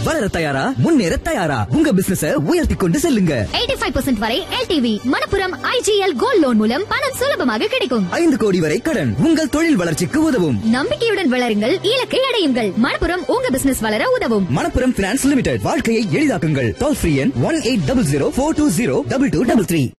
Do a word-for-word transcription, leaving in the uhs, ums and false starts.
வளர தயாரா, முன்னேற தயாரா, உங்க பிசினஸ உயர்த்தி கொண்டு செல்லுங்க. எண்பத்தி ஐந்து பர்சன்ட் வரை L T V. Manappuram I G L gold loan மூலம் பணம் சுலபமாக கிடைக்கும். ஐந்து கோடி வரை கடன் உங்கள் தொழில் வளர்ச்சிக்கு உதவும். நம்பிக்கையுடன் வளருங்கள், இலக்கை அடையுங்கள். மணப்புரம் உங்க பிசினஸ் வளர உதவும். Manappuram finance limited. வாழ்க்கையை எளிதாக்குங்கள். டோல் ஃப்ரீ எண் one eight double zero four two zero double two double three.